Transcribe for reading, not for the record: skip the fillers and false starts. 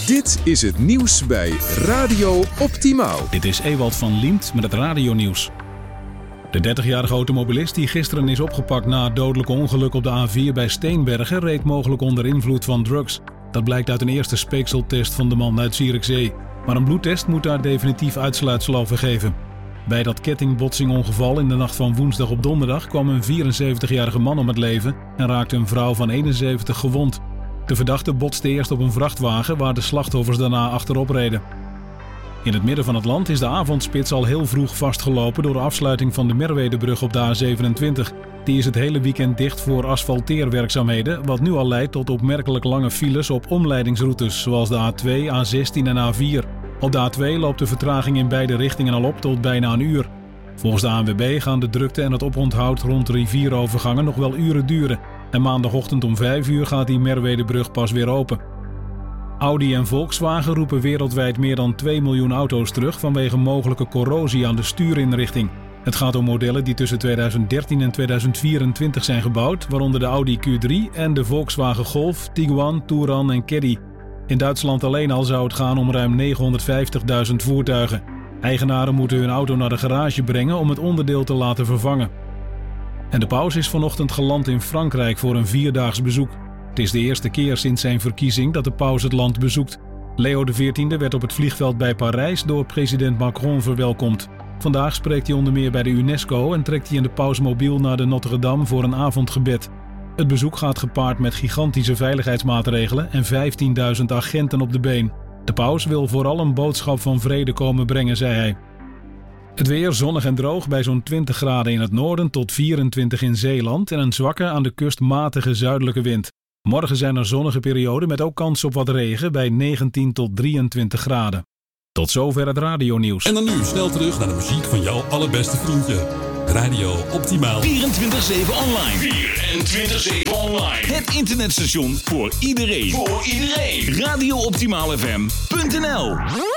Dit is het nieuws bij Radio Optimaal. Dit is Ewald van Liemt met het radionieuws. De 30-jarige automobilist die gisteren is opgepakt na het dodelijke ongeluk op de A4 bij Steenbergen reed mogelijk onder invloed van drugs. Dat blijkt uit een eerste speekseltest van de man uit Zierikzee. Maar een bloedtest moet daar definitief uitsluitsel over geven. Bij dat kettingbotsingongeval in de nacht van woensdag op donderdag kwam een 74-jarige man om het leven en raakte een vrouw van 71 gewond. De verdachte botste eerst op een vrachtwagen waar de slachtoffers daarna achterop reden. In het midden van het land is de avondspits al heel vroeg vastgelopen door de afsluiting van de Merwedebrug op de A27. Die is het hele weekend dicht voor asfalteerwerkzaamheden, wat nu al leidt tot opmerkelijk lange files op omleidingsroutes, zoals de A2, A16 en A4. Op de A2 loopt de vertraging in beide richtingen al op tot bijna een uur. Volgens de ANWB gaan de drukte en het oponthoud rond rivierovergangen nog wel uren duren. En maandagochtend om 5 uur gaat die Merwedebrug pas weer open. Audi en Volkswagen roepen wereldwijd meer dan 2 miljoen auto's terug vanwege mogelijke corrosie aan de stuurinrichting. Het gaat om modellen die tussen 2013 en 2024 zijn gebouwd, waaronder de Audi Q3 en de Volkswagen Golf, Tiguan, Touran en Caddy. In Duitsland alleen al zou het gaan om ruim 950.000 voertuigen. Eigenaren moeten hun auto naar de garage brengen om het onderdeel te laten vervangen. En de paus is vanochtend geland in Frankrijk voor een 4-daags bezoek. Het is de eerste keer sinds zijn verkiezing dat de paus het land bezoekt. Leo XIV werd op het vliegveld bij Parijs door president Macron verwelkomd. Vandaag spreekt hij onder meer bij de UNESCO en trekt hij in de pausmobiel naar de Notre-Dame voor een avondgebed. Het bezoek gaat gepaard met gigantische veiligheidsmaatregelen en 15.000 agenten op de been. De paus wil vooral een boodschap van vrede komen brengen, zei hij. Het weer zonnig en droog bij zo'n 20 graden in het noorden tot 24 in Zeeland en een zwakke aan de kust matige zuidelijke wind. Morgen zijn er zonnige perioden met ook kans op wat regen bij 19 tot 23 graden. Tot zover het radionieuws. En dan nu snel terug naar de muziek van jouw allerbeste vriendje. Radio Optimaal. 24/7 online. 24/7 online. Het internetstation voor iedereen. Voor iedereen. RadioOptimaalFM.nl